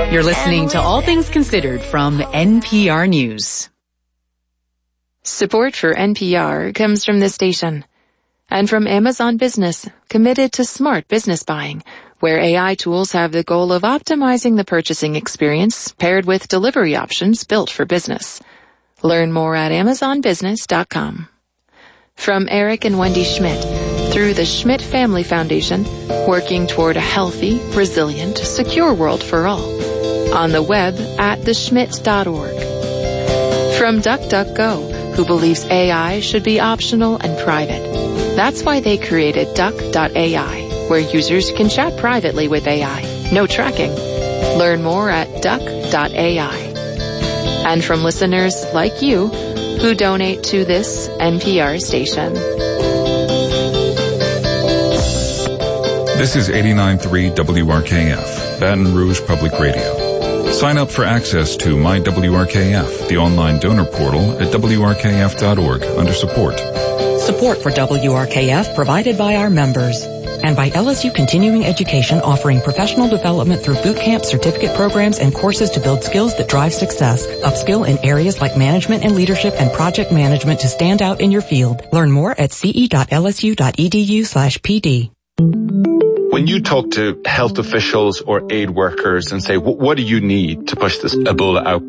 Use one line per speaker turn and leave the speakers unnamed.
You're listening to All Things Considered from NPR News.
Support for NPR comes from this station and from Amazon Business, committed to smart business buying, where AI tools have the goal of optimizing the purchasing experience paired with delivery options built for business. Learn more at amazonbusiness.com. From Eric and Wendy Schmidt, through the Schmidt Family Foundation, working toward a healthy, resilient, secure world for all. On the web at theschmidt.org. From DuckDuckGo, who believes AI should be optional and private. That's why they created Duck.ai, where users can chat privately with AI. No tracking. Learn more at Duck.ai. And from listeners like you, who donate to this NPR station.
This is 89.3 WRKF, Baton Rouge Public Radio. Sign up for access to My WRKF, the online donor portal at WRKF.org under support.
Support for WRKF provided by our members and by LSU Continuing Education, offering professional development through boot camp, certificate programs, and courses to build skills that drive success. Upskill in areas like management and leadership and project management to stand out in your field. Learn more at ce.lsu.edu/pd.
When you talk to health officials or aid workers and say, what do you need to push this Ebola outbreak?